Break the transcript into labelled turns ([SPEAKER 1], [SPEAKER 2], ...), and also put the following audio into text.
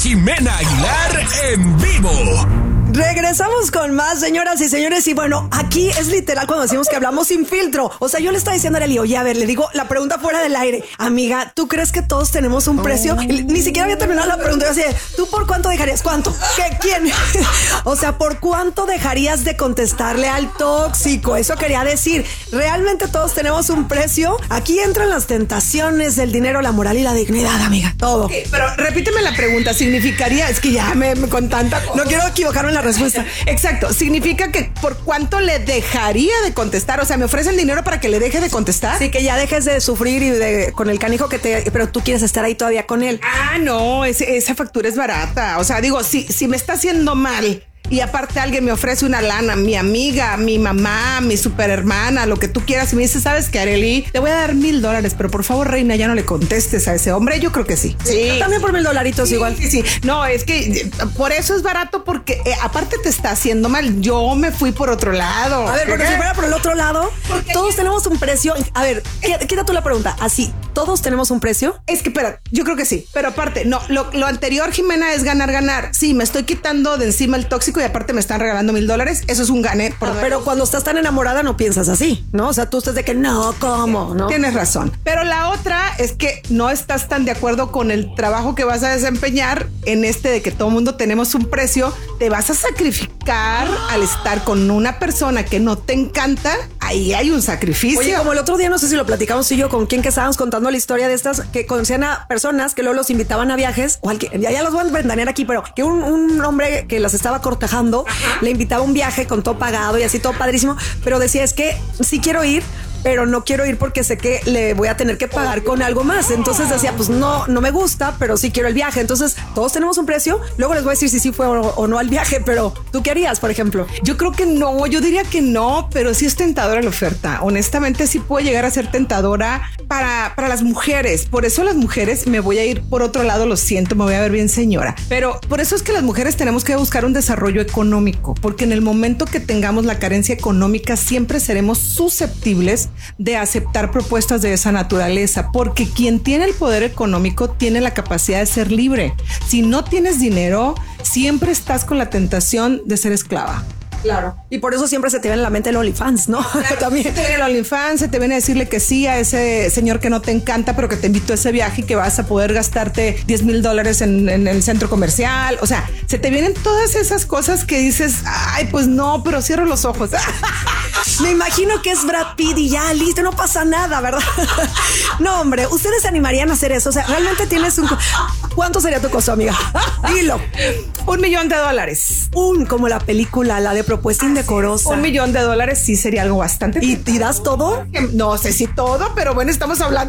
[SPEAKER 1] Jimena Aguilar en vivo.
[SPEAKER 2] Regresamos con más, señoras y señores. Y bueno, aquí es literal cuando decimos que hablamos sin filtro. O sea, yo le estaba diciendo a Arely, oye, a ver, le digo la pregunta fuera del aire. Amiga, ¿tú crees que todos tenemos un precio? Ni siquiera había terminado la pregunta. Yo así, ¿tú por cuánto dejarías? ¿Cuánto? ¿Qué? ¿Quién? O sea, ¿por cuánto dejarías de contestarle al tóxico? Eso quería decir. ¿Realmente todos tenemos un precio? Aquí entran las tentaciones del dinero, la moral y la dignidad, amiga. Todo.
[SPEAKER 3] Okay, pero repíteme la pregunta. ¿Significaría? Es que ya me con tanta cosa.
[SPEAKER 2] No quiero equivocarme en la respuesta.
[SPEAKER 3] Exacto. ¿Significa que por cuánto le dejaría de contestar? O sea, ¿me ofrecen dinero para que le deje de contestar?
[SPEAKER 2] Sí, que ya dejes de sufrir y con el canijo pero tú quieres estar ahí todavía con él.
[SPEAKER 3] Ah, no, esa factura es barata. O sea, digo, si me está haciendo mal y aparte alguien me ofrece una lana, mi amiga, mi mamá, mi super hermana, lo que tú quieras, y me dice, ¿sabes qué, Arely? Te voy a dar $1,000, pero por favor, reina, ya no le contestes a ese hombre. Yo creo que sí.
[SPEAKER 2] Sí. También por $1,000
[SPEAKER 3] sí,
[SPEAKER 2] igual.
[SPEAKER 3] Sí. No, es que por eso es barato, porque aparte te está haciendo mal. Yo me fui por otro lado.
[SPEAKER 2] A ver, porque si fuera por el otro lado, todos tenemos un precio. A ver, quita tú la pregunta. Así, ¿todos tenemos un precio?
[SPEAKER 3] Es que, espera, yo creo que sí. Pero aparte, no, lo anterior, Jimena, es ganar. Sí, me estoy quitando de encima el tóxico y aparte me están regalando $1,000. Eso es un gane.
[SPEAKER 2] Pero cuando estás tan enamorada no piensas así, ¿no? O sea, tú estás de que no, ¿cómo? ¿No?
[SPEAKER 3] Tienes razón. Pero la otra es que no estás tan de acuerdo con el trabajo que vas a desempeñar en de que todo mundo tenemos un precio. Te vas a sacrificar al estar con una persona que no te encanta. Ahí hay un sacrificio.
[SPEAKER 2] Oye, como el otro día, no sé si lo platicamos tú y yo con quién, que estábamos contando la historia de estas que conocían a personas que luego los invitaban a viajes, o ya los voy a ventanear aquí, pero que un hombre que las estaba cortejando le invitaba a un viaje con todo pagado y así todo padrísimo, pero decía, es que sí quiero ir, pero no quiero ir porque sé que le voy a tener que pagar con algo más. Entonces decía, pues no me gusta, pero sí quiero el viaje. Entonces todos tenemos un precio. Luego les voy a decir si sí fue o no al viaje, pero ¿tú qué harías, por ejemplo?
[SPEAKER 3] Yo creo que no, yo diría que no, pero sí es tentadora la oferta. Honestamente sí puede llegar a ser tentadora para las mujeres. Por eso las mujeres, me voy a ir por otro lado, lo siento, me voy a ver bien señora, pero por eso es que las mujeres tenemos que buscar un desarrollo económico, porque en el momento que tengamos la carencia económica siempre seremos susceptibles de aceptar propuestas de esa naturaleza, porque quien tiene el poder económico tiene la capacidad de ser libre. Si no tienes dinero, siempre estás con la tentación de ser esclava.
[SPEAKER 2] Claro. Y por eso siempre se te viene en la mente el OnlyFans, ¿no?
[SPEAKER 3] Claro, también. Se te viene el OnlyFans, se te viene a decirle que sí a ese señor que no te encanta, pero que te invitó a ese viaje y que vas a poder gastarte $10,000 en el centro comercial. O sea, se te vienen todas esas cosas que dices, ay, pues no, pero cierro los ojos.
[SPEAKER 2] Me imagino que es Brad Pitt y ya, listo, no pasa nada, ¿verdad? No, hombre, ¿ustedes se animarían a hacer eso? O sea, realmente tienes ¿cuánto sería tu costo, amiga? Dilo.
[SPEAKER 3] $1,000,000.
[SPEAKER 2] Como la película, la de Propuesta Indecorosa.
[SPEAKER 3] $1,000,000 sí sería algo bastante.
[SPEAKER 2] ¿Y das todo?
[SPEAKER 3] No sé si todo, pero bueno, estamos hablando